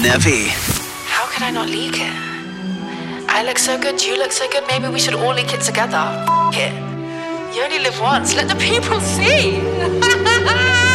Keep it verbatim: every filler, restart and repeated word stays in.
R W. How could I not leak it? I look so good, you look so good, maybe we should all leak it together. F it. You only live once, let the people see.